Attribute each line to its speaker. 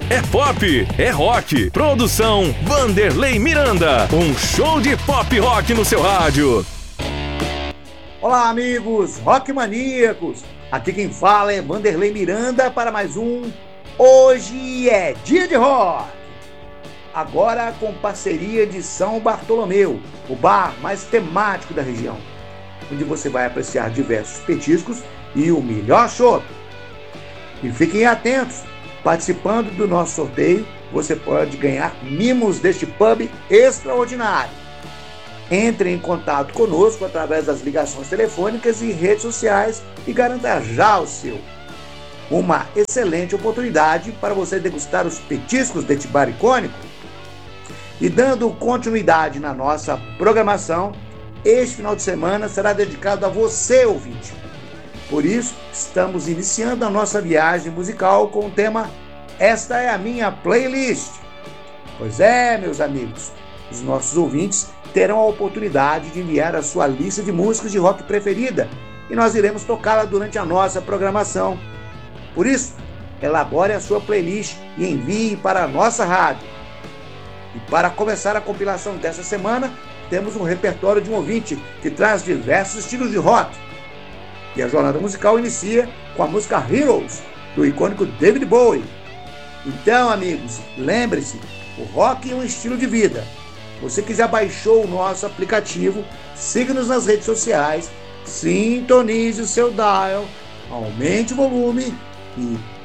Speaker 1: É pop, é rock. Produção Vanderlei Miranda. Um show de pop rock no seu rádio.
Speaker 2: Olá, amigos rock maníacos. Aqui quem fala é Vanderlei Miranda para mais um Hoje é Dia de Rock. Agora com parceria de São Bartolomeu, o bar mais temático da região, onde você vai apreciar diversos petiscos e o melhor chopp. E fiquem atentos, participando do nosso sorteio, você pode ganhar mimos deste pub extraordinário. Entre em contato conosco através das ligações telefônicas e redes sociais e garanta já o seu. Uma excelente oportunidade para você degustar os petiscos deste bar icônico. E dando continuidade na nossa programação, este final de semana será dedicado a você, ouvinte. Por isso, estamos iniciando a nossa viagem musical com o tema Esta é a Minha Playlist. Pois é, meus amigos, os nossos ouvintes terão a oportunidade de enviar a sua lista de músicas de rock preferida e nós iremos tocá-la durante a nossa programação. Por isso, elabore a sua playlist e envie para a nossa rádio. E para começar a compilação dessa semana, temos um repertório de um ouvinte que traz diversos estilos de rock. E a jornada musical inicia com a música Heroes, do icônico David Bowie. Então, amigos, lembre-se, o rock é um estilo de vida. Se você quiser, baixou o nosso aplicativo, siga-nos nas redes sociais, sintonize o seu dial, aumente o volume e